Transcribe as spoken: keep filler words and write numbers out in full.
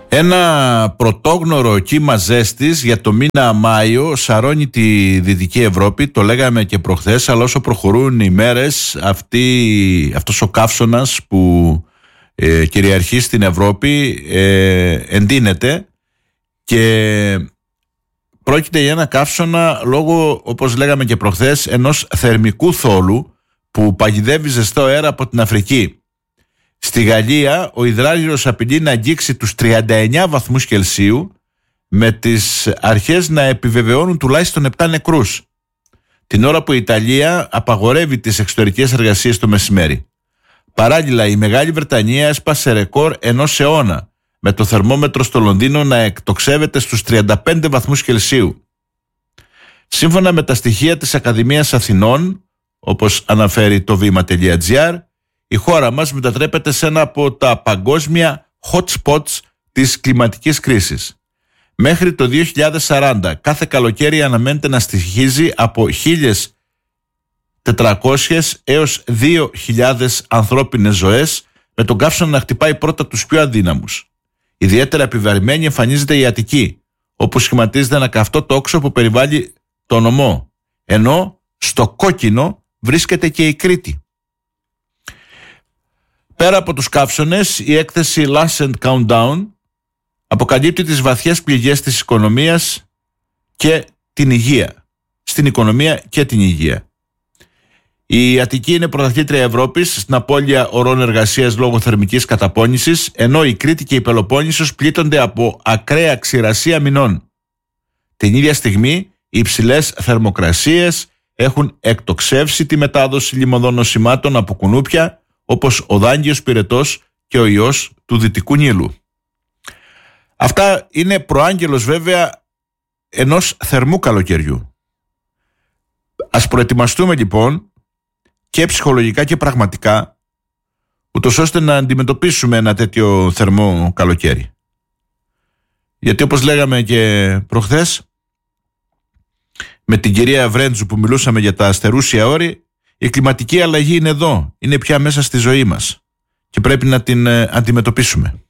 Ένα πρωτόγνωρο κύμα ζέστης για το μήνα Μάιο σαρώνει τη Δυτική Ευρώπη, το λέγαμε και προχθές, αλλά όσο προχωρούν οι μέρες αυτή, αυτός ο καύσωνας που ε, κυριαρχεί στην Ευρώπη ε, εντείνεται και πρόκειται για ένα καύσωνα λόγω, όπως λέγαμε και προχθές, ενός θερμικού θόλου που παγιδεύει ζεστό αέρα από την Αφρική. Στη Γαλλία ο υδράργυρος απειλεί να αγγίξει τους τριάντα εννέα βαθμούς Κελσίου, με τις αρχές να επιβεβαιώνουν τουλάχιστον επτά νεκρούς, την ώρα που η Ιταλία απαγορεύει τις εξωτερικές εργασίες το μεσημέρι. Παράλληλα, η Μεγάλη Βρετανία έσπασε ρεκόρ ενός αιώνα, με το θερμόμετρο στο Λονδίνο να εκτοξεύεται στους τριάντα πέντε βαθμούς Κελσίου. Σύμφωνα με τα στοιχεία της Ακαδημίας Αθηνών, όπως αναφέρει το βήμα.gr, η χώρα μας μετατρέπεται σε ένα από τα παγκόσμια hot spots της κλιματικής κρίσης. Μέχρι το δύο χιλιάδες σαράντα κάθε καλοκαίρι αναμένεται να στοιχίζει από χίλιες τετρακόσιες έως δύο χιλιάδες ανθρώπινες ζωές, με τον καύσωνα να χτυπάει πρώτα τους πιο αδύναμους. Ιδιαίτερα επιβαρημένη εμφανίζεται η Αττική, όπου σχηματίζεται ένα καυτό τόξο που περιβάλλει το νομό, ενώ στο κόκκινο βρίσκεται και η Κρήτη. Πέρα από τους καύσωνες, η έκθεση Lancet Countdown αποκαλύπτει τις βαθιές πληγές της οικονομίας και την υγεία. Στην οικονομία και την υγεία. Η Αττική είναι πρωταθλήτρια Ευρώπης στην απώλεια ωρών εργασίας λόγω θερμικής καταπώνησης, ενώ η Κρήτη και η Πελοπόννησος πλήττονται από ακραία ξηρασία μηνών. Την ίδια στιγμή, οι υψηλές θερμοκρασίες έχουν εκτοξεύσει τη μετάδοση λιμωδών νοσημάτων από κουνούπια, όπως ο δάγκιος πυρετός και ο ιός του Δυτικού Νείλου. Αυτά είναι προάγγελος βέβαια ενός θερμού καλοκαιριού. Ας προετοιμαστούμε λοιπόν και ψυχολογικά και πραγματικά, ούτως ώστε να αντιμετωπίσουμε ένα τέτοιο θερμό καλοκαίρι. Γιατί όπως λέγαμε και προχθές, με την κυρία Βρέντζου που μιλούσαμε για τα αστερούσια όρη, η κλιματική αλλαγή είναι εδώ, είναι πια μέσα στη ζωή μας και πρέπει να την αντιμετωπίσουμε.